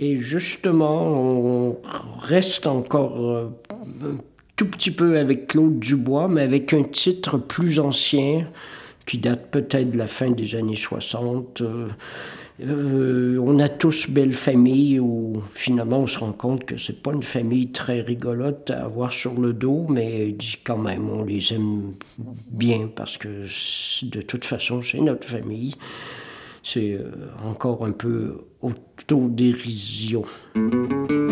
Et justement, on reste encore un tout petit peu avec Claude Dubois, mais avec un titre plus ancien, qui date peut-être de la fin des années 60. On a tous belle famille, où finalement on se rend compte que c'est pas une famille très rigolote à avoir sur le dos, mais quand même on les aime bien parce que de toute façon c'est notre famille. C'est encore un peu autodérision.